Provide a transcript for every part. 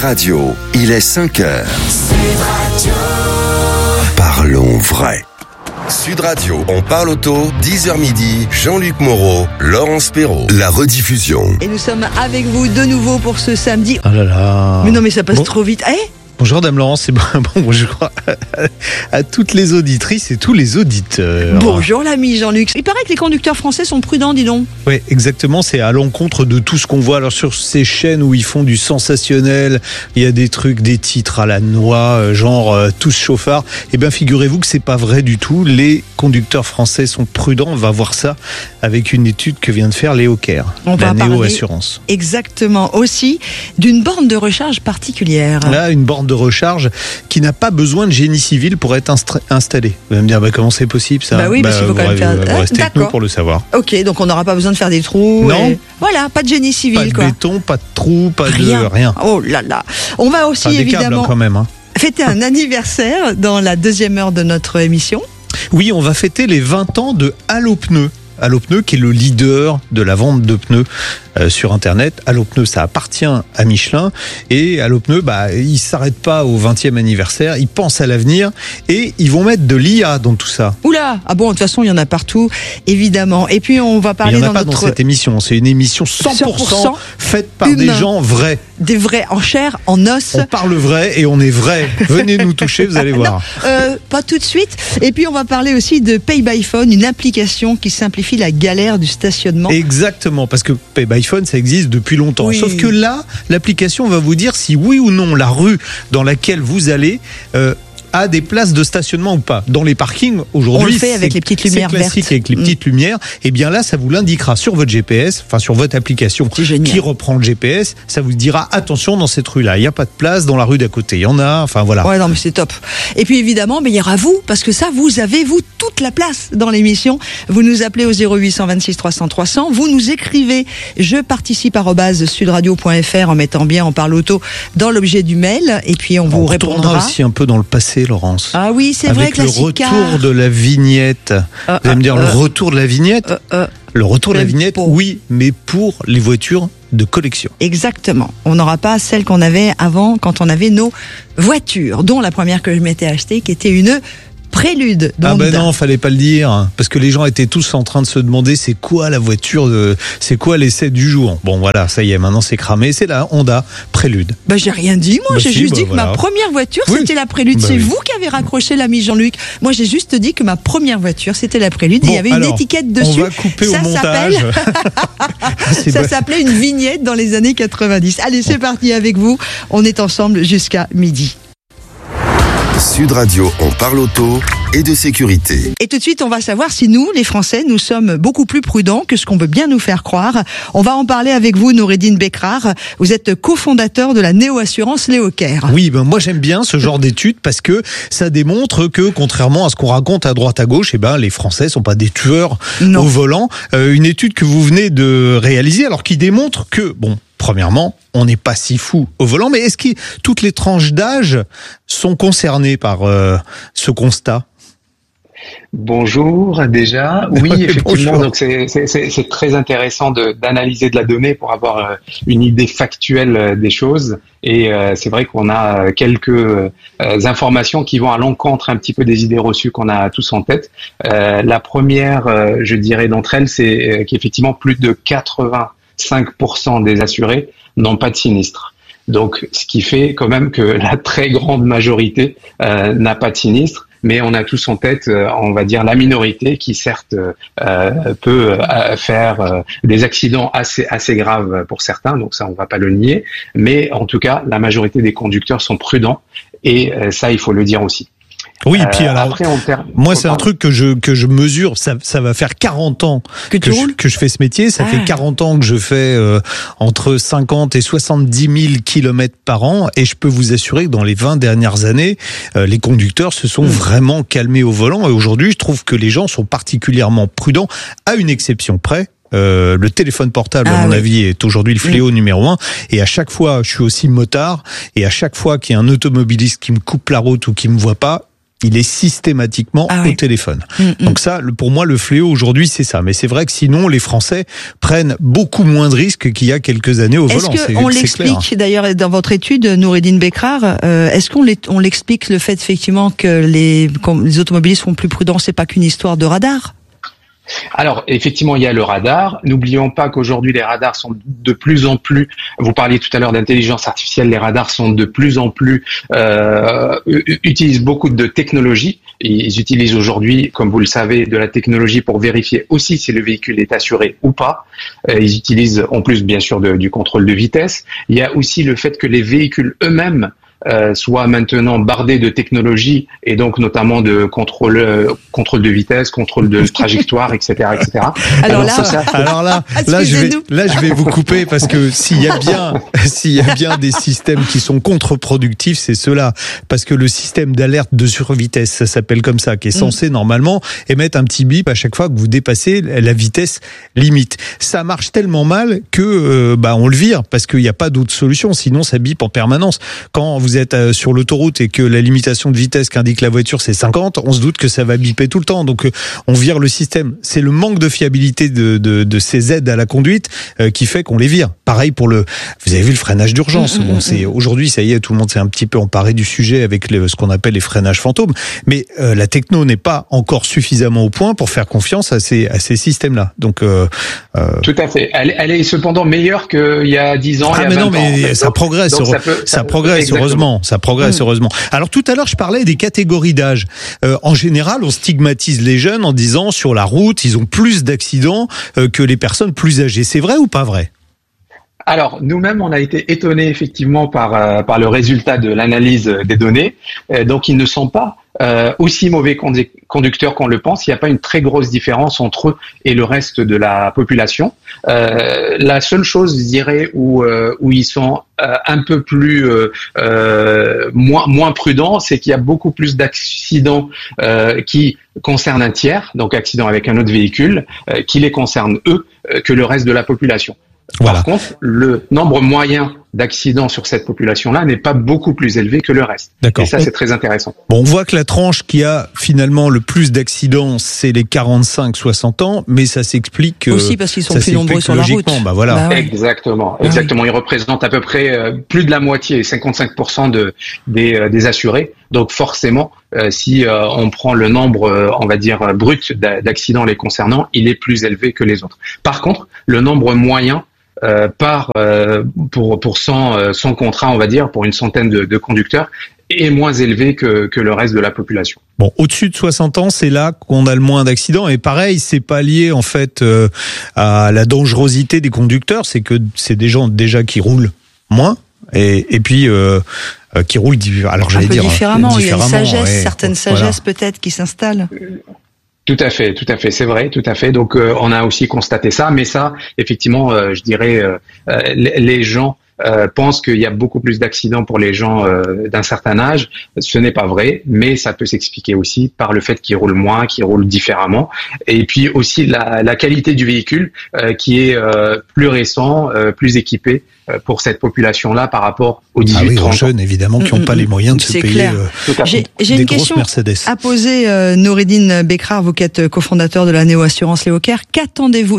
Radio, il est 5h. Parlons vrai. Sud Radio, on parle auto, 10h midi, Jean-Luc Moreau, Laurence Perrault. La rediffusion. Et nous sommes avec vous de nouveau pour ce samedi. Ah là là. Mais non, mais ça passe trop vite. Bonjour Dame Laurence, c'est bon, je crois à toutes les auditrices et tous les auditeurs. Bonjour l'ami Jean-Luc. Il paraît que les conducteurs français sont prudents, dis donc. Oui, exactement, c'est à l'encontre de tout ce qu'on voit. Alors sur ces chaînes où ils font du sensationnel, il y a des trucs, des titres à la noix, genre tous chauffards. Eh bien figurez-vous que c'est pas vrai du tout. Les conducteurs français sont prudents. On va voir ça avec une étude que vient de faire Léo Kerr, la Néo Assurance. Exactement, aussi d'une borne de recharge particulière. Là, une borne de recharge qui n'a pas besoin de génie civil pour être installée. Vous allez me dire, comment c'est possible ça? Bah oui, parce qu'il faut quand même faire... Vous restez avec nous pour le savoir. Ok, donc on n'aura pas besoin de faire des trous. Non. Voilà, pas de génie civil. Pas de béton, pas de trous, pas de rien. Oh là là. On va aussi évidemment quand même, fêter un anniversaire dans la deuxième heure de notre émission. Oui, on va fêter les 20 ans de Allopneus. Allopneus qui est le leader de la vente de pneus sur Internet. Allopneus, ça appartient à Michelin. Et Allopneus, ils s'arrêtent pas au 20e anniversaire. Ils pensent à l'avenir et ils vont mettre de l'IA dans tout ça. Oula! Ah bon, de toute façon, il y en a partout, évidemment. Et puis, on va parler dans cette émission. C'est une émission 100% faite par des gens vrais. Des vrais, en chair, en os. On parle vrai et on est vrai. Venez nous toucher, vous allez voir. Non, pas tout de suite. Et puis, on va parler aussi de Pay by Phone, une application qui simplifie la galère du stationnement. Exactement, parce que Pay by Phone, ça existe depuis longtemps. Oui. Sauf que là, l'application va vous dire si oui ou non la rue dans laquelle vous allez a des places de stationnement ou pas. Dans les parkings, aujourd'hui, on le fait avec les petites lumières c'est classique vertes. Avec les petites lumières. Et bien là, ça vous l'indiquera sur votre GPS, enfin sur votre application qui reprend le GPS. Ça vous dira attention dans cette rue-là, il n'y a pas de place. Dans la rue d'à côté, il y en a. Enfin voilà. Ouais, non, mais c'est top. Et puis évidemment, il y aura vous, parce que ça, vous avez toute la place dans l'émission. Vous nous appelez au 0826 300 300. Vous nous écrivez je participe @sudradio.fr en mettant bien on parle auto dans l'objet du mail. Et puis on vous répondra aussi un peu dans le passé, Laurence. Ah oui, c'est vrai, classique. Avec le retour de la vignette. Vous allez me dire le retour de la vignette. Le retour de la vignette, oui, mais pour les voitures de collection. Exactement. On n'aura pas celle qu'on avait avant quand on avait nos voitures, dont la première que je m'étais achetée, qui était une Prélude. Ah non, fallait pas le dire, parce que les gens étaient tous en train de se demander c'est quoi la voiture, c'est quoi l'essai du jour. Bon voilà, ça y est, maintenant c'est cramé, c'est la Honda Prélude. J'ai rien dit, moi, j'ai juste dit que ma première voiture c'était la Prélude. C'est vous qui avez raccroché l'ami Jean-Luc. Moi j'ai juste dit que ma première voiture c'était la Prélude. Il y avait une étiquette dessus. On va couper au montage. Ça s'appelait une vignette dans les années 90. Allez, c'est parti avec vous. On est ensemble jusqu'à midi. Sud Radio, on parle auto et de sécurité. Et tout de suite, on va savoir si nous, les Français, nous sommes beaucoup plus prudents que ce qu'on veut bien nous faire croire. On va en parler avec vous, Noureddine Bekrar. Vous êtes cofondateur de la Néo Assurance Léo Kerr. Oui, moi j'aime bien ce genre d'études parce que ça démontre que, contrairement à ce qu'on raconte à droite à gauche, les Français sont pas des tueurs au volant. Une étude que vous venez de réaliser, alors qui démontre que, premièrement, on n'est pas si fou au volant, mais est-ce que toutes les tranches d'âge sont concernées par ce constat ? Bonjour déjà. Oui, effectivement. Donc c'est très intéressant d'analyser de la donnée pour avoir une idée factuelle des choses. Et c'est vrai qu'on a quelques informations qui vont à l'encontre un petit peu des idées reçues qu'on a tous en tête. La première, je dirais d'entre elles, c'est qu'effectivement plus de 85% des assurés n'ont pas de sinistre. Donc, ce qui fait quand même que la très grande majorité n'a pas de sinistre, mais on a tous en tête, on va dire, la minorité qui certes peut faire des accidents assez graves pour certains, donc ça on va pas le nier, mais en tout cas la majorité des conducteurs sont prudents et ça il faut le dire aussi. Oui, puis alors, après, moi c'est un truc que je mesure, ça va faire 40 ans que je fais ce métier, ça fait 40 ans que je fais entre 50 et 70 000 kilomètres par an, et je peux vous assurer que dans les 20 dernières années, les conducteurs se sont vraiment calmés au volant, et aujourd'hui je trouve que les gens sont particulièrement prudents, à une exception près. Le téléphone portable, à mon avis, est aujourd'hui le fléau numéro 1. Et à chaque fois, je suis aussi motard, et à chaque fois qu'il y a un automobiliste qui me coupe la route ou qui me voit pas, il est systématiquement au téléphone. Donc ça, pour moi, le fléau aujourd'hui, c'est ça. Mais c'est vrai que sinon, les Français prennent beaucoup moins de risques qu'il y a quelques années au volant. Est-ce qu'on l'explique, d'ailleurs, dans votre étude, Noureddine Bekrar, est-ce qu'on l'explique le fait, effectivement, que les automobilistes sont plus prudents, c'est pas qu'une histoire de radar? Alors, effectivement, il y a le radar. N'oublions pas qu'aujourd'hui, les radars sont de plus en plus, vous parliez tout à l'heure d'intelligence artificielle, les radars sont de plus en plus, utilisent beaucoup de technologie. Ils utilisent aujourd'hui, comme vous le savez, de la technologie pour vérifier aussi si le véhicule est assuré ou pas. Ils utilisent en plus, bien sûr, du contrôle de vitesse. Il y a aussi le fait que les véhicules eux-mêmes soit maintenant bardé de technologie et donc notamment de contrôle de vitesse, contrôle de trajectoire, etc., etc. Alors là, je vais vous couper parce que s'il y a bien des systèmes qui sont contre-productifs, c'est ceux-là. Parce que le système d'alerte de survitesse, ça s'appelle comme ça, qui est censé normalement émettre un petit bip à chaque fois que vous dépassez la vitesse limite. Ça marche tellement mal que on le vire parce qu'il n'y a pas d'autre solution. Sinon, ça bip en permanence. Quand vous êtes sur l'autoroute et que la limitation de vitesse qu'indique la voiture c'est 50, on se doute que ça va biper tout le temps. Donc on vire le système. C'est le manque de fiabilité de ces aides à la conduite qui fait qu'on les vire. Pareil pour vous avez vu le freinage d'urgence. C'est aujourd'hui, ça y est, tout le monde s'est un petit peu emparé du sujet avec ce qu'on appelle les freinages fantômes. Mais la techno n'est pas encore suffisamment au point pour faire confiance à ces systèmes-là. Donc tout à fait. Elle est cependant meilleure qu'il y a 10 ans. Ah mais non, mais ça progresse. Ça progresse heureusement. Ça progresse heureusement. Alors tout à l'heure, je parlais des catégories d'âge. En général, on stigmatise les jeunes en disant sur la route, ils ont plus d'accidents que les personnes plus âgées. C'est vrai ou pas vrai ? Alors, nous-mêmes, on a été étonnés effectivement par le résultat de l'analyse des données. Donc, ils ne sont pas aussi mauvais conducteurs qu'on le pense. Il n'y a pas une très grosse différence entre eux et le reste de la population. La seule chose, je dirais, où ils sont un peu plus moins prudents, c'est qu'il y a beaucoup plus d'accidents qui concernent un tiers, donc accidents avec un autre véhicule, qui les concernent eux, que le reste de la population. Voilà. Par contre, le nombre moyen d'accidents sur cette population-là n'est pas beaucoup plus élevé que le reste. D'accord. Et ça, c'est très intéressant. Bon, on voit que la tranche qui a finalement le plus d'accidents, c'est les 45-60 ans, mais ça s'explique aussi parce qu'ils sont plus nombreux sur la route. Voilà. Ouais. Exactement. Ils représentent à peu près plus de la moitié, 55% des assurés. Donc forcément, si on prend le nombre, on va dire brut d'accidents les concernant, il est plus élevé que les autres. Par contre, le nombre moyen pour 100 contrats, on va dire, pour une centaine de conducteurs, est moins élevé que le reste de la population. Bon, au-dessus de 60 ans, c'est là qu'on a le moins d'accidents. Et pareil, c'est pas lié en fait à la dangerosité des conducteurs, c'est que c'est des gens déjà qui roulent moins et puis qui roulent différemment. Il y a une sagesse, certaines sagesses peut-être qui s'installent. Tout à fait, c'est vrai, tout à fait. Donc on a aussi constaté ça, mais ça, effectivement, je dirais, les gens pensent qu'il y a beaucoup plus d'accidents pour les gens d'un certain âge. Ce n'est pas vrai, mais ça peut s'expliquer aussi par le fait qu'ils roulent moins, qu'ils roulent différemment, et puis aussi la qualité du véhicule qui est plus récent, plus équipé pour cette population-là par rapport aux 18-30 ans. Aux jeunes, évidemment, qui n'ont pas les moyens de se payer J'ai une question Mercedes. à poser, Noureddine Bekrar, vous qui êtes cofondateur de la néo-assurance Léocare. Qu'entendez-vous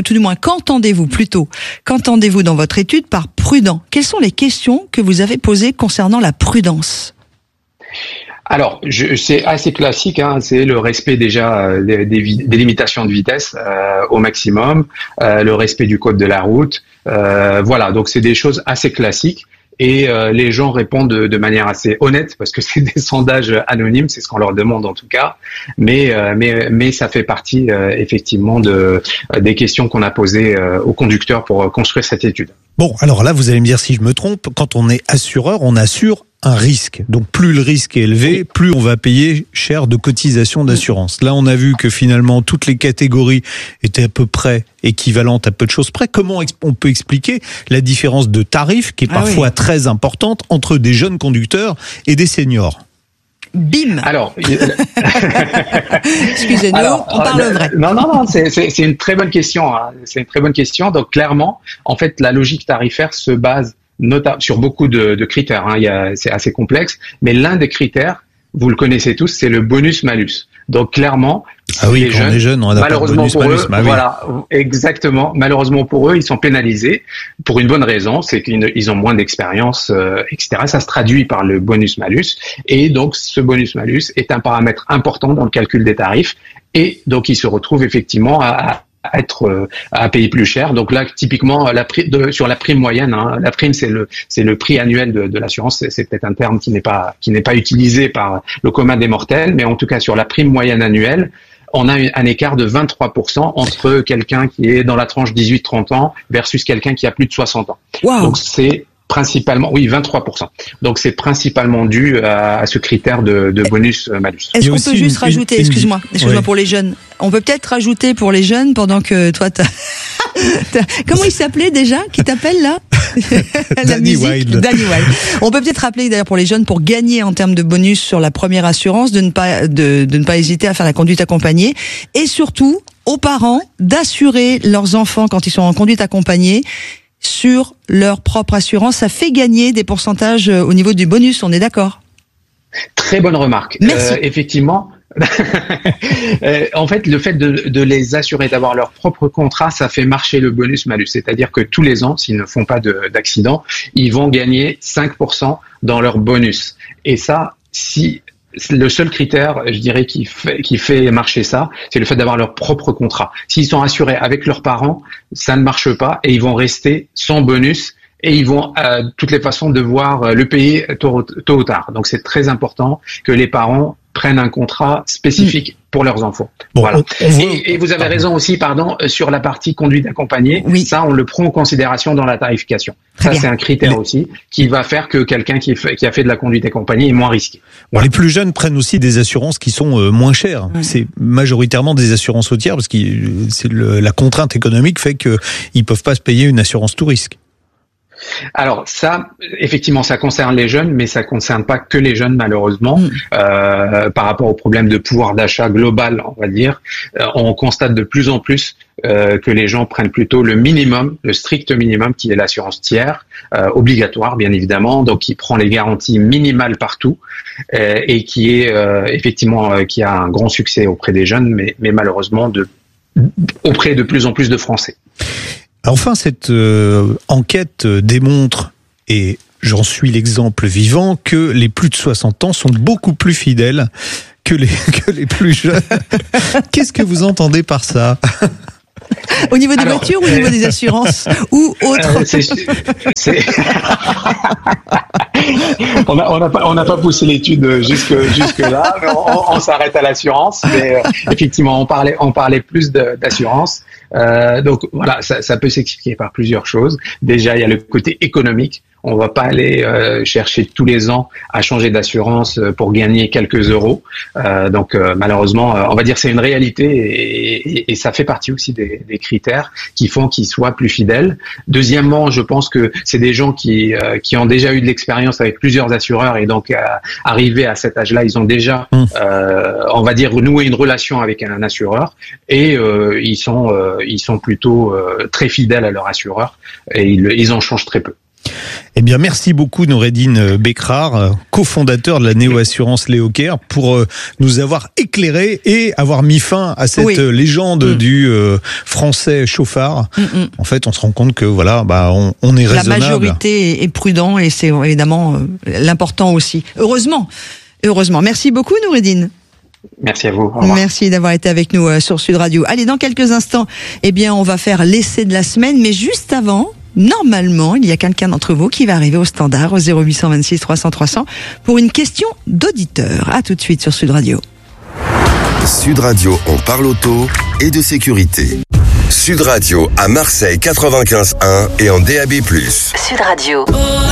dans votre étude par prudent ? Quelles sont les questions que vous avez posées concernant la prudence ? Alors, c'est assez classique, c'est le respect déjà des limitations de vitesse au maximum, le respect du code de la route, voilà, donc c'est des choses assez classiques et les gens répondent de manière assez honnête parce que c'est des sondages anonymes, c'est ce qu'on leur demande en tout cas, mais ça fait partie effectivement des questions qu'on a posées aux conducteurs pour construire cette étude. Bon, alors là, vous allez me dire si je me trompe, quand on est assureur, on assure un risque. Donc plus le risque est élevé, plus on va payer cher de cotisation d'assurance. Là, on a vu que finalement, toutes les catégories étaient à peu près équivalentes à peu de choses près. Comment on peut expliquer la différence de tarif qui est parfois très importante entre des jeunes conducteurs et des seniors ? Bim. Alors, excusez-nous, on parle vrai. Non, c'est une très bonne question. C'est une très bonne question. Donc clairement, en fait, la logique tarifaire se base sur beaucoup de critères. C'est assez complexe, mais l'un des critères, vous le connaissez tous, c'est le bonus-malus. Donc clairement, quand on est jeune, on a malheureusement pour eux, voilà, exactement. Malheureusement pour eux, ils sont pénalisés pour une bonne raison, c'est qu'ils ont moins d'expérience, etc. Ça se traduit par le bonus-malus, et donc ce bonus-malus est un paramètre important dans le calcul des tarifs, et donc ils se retrouvent effectivement à payer plus cher. Donc là, typiquement, sur la prime moyenne, la prime c'est le prix annuel de l'assurance. C'est peut-être un terme qui n'est pas utilisé par le commun des mortels, mais en tout cas sur la prime moyenne annuelle, on a un écart de 23% entre quelqu'un qui est dans la tranche 18-30 ans versus quelqu'un qui a plus de 60 ans. Wow. Donc c'est principalement, 23%. Donc c'est principalement dû à ce critère de bonus-malus. Est-ce qu'on peut juste rajouter, excuse-moi pour les jeunes, on peut peut-être rajouter pour les jeunes pendant que toi comment il s'appelait déjà, qui t'appelle là? Danny Wilde. On peut peut-être rappeler d'ailleurs pour les jeunes, pour gagner en termes de bonus sur la première assurance, de ne pas hésiter à faire la conduite accompagnée, et surtout aux parents d'assurer leurs enfants quand ils sont en conduite accompagnée sur leur propre assurance. Ça fait gagner des pourcentages au niveau du bonus, on est d'accord? Très bonne remarque. Merci. Effectivement. En fait, le fait de les assurer, d'avoir leur propre contrat, ça fait marcher le bonus-malus. C'est-à-dire que tous les ans, s'ils ne font pas d'accident, ils vont gagner 5% dans leur bonus. Et ça, le seul critère, je dirais, qui fait marcher ça, c'est le fait d'avoir leur propre contrat. S'ils sont assurés avec leurs parents, ça ne marche pas et ils vont rester sans bonus et ils vont de toutes les façons devoir le payer tôt ou tard. Donc c'est très important que les parents prennent un contrat spécifique pour leurs enfants. Bon, voilà. Et vous avez raison aussi, sur la partie conduite accompagnée. Oui. Ça, on le prend en considération dans la tarification. Ça, c'est un critère aussi qui va faire que quelqu'un qui a fait de la conduite accompagnée est moins risqué. Bon, les plus jeunes prennent aussi des assurances qui sont moins chères. Ouais. C'est majoritairement des assurances routières parce que la contrainte économique fait qu'ils peuvent pas se payer une assurance tout risque. Alors ça, effectivement, ça concerne les jeunes, mais ça concerne pas que les jeunes, malheureusement. Par rapport au problème de pouvoir d'achat global, on va dire, on constate de plus en plus que les gens prennent plutôt le minimum, le strict minimum, qui est l'assurance tiers, obligatoire, bien évidemment, donc qui prend les garanties minimales partout et qui est effectivement qui a un grand succès auprès des jeunes, mais malheureusement auprès de plus en plus de Français. Enfin, cette enquête démontre, et j'en suis l'exemple vivant, que les plus de 60 ans sont beaucoup plus fidèles que les plus jeunes. Qu'est-ce que vous entendez par ça ? Au niveau des voitures ou au niveau des assurances ou autre? On n'a pas poussé l'étude jusque là, mais on s'arrête à l'assurance. Mais effectivement, on parlait plus d'assurance. Donc voilà, ça peut s'expliquer par plusieurs choses. Déjà, il y a le côté économique. On va pas aller chercher tous les ans à changer d'assurance pour gagner quelques euros. Donc malheureusement, on va dire que c'est une réalité et ça fait partie aussi des critères qui font qu'ils soient plus fidèles. Deuxièmement, je pense que c'est des gens qui ont déjà eu de l'expérience avec plusieurs assureurs et donc arrivés à cet âge-là, ils ont déjà, on va dire, noué une relation avec un assureur et ils sont plutôt très fidèles à leur assureur et ils en changent très peu. Eh bien, merci beaucoup Noureddine Becrar, cofondateur de la néo-assurance Léo Care, pour nous avoir éclairé et avoir mis fin à cette légende du français chauffard. En fait, on se rend compte que voilà, on est raisonnable. La majorité est prudent et c'est évidemment l'important aussi. Heureusement. Merci beaucoup Noureddine. Merci à vous. Merci d'avoir été avec nous sur Sud Radio. Allez, dans quelques instants, on va faire l'essai de la semaine, mais juste avant, normalement, il y a quelqu'un d'entre vous qui va arriver au standard au 0826 300 300 pour une question d'auditeur. À tout de suite sur Sud Radio. Sud Radio, on parle auto et de sécurité. Sud Radio à Marseille 95.1 et en DAB+. Sud Radio.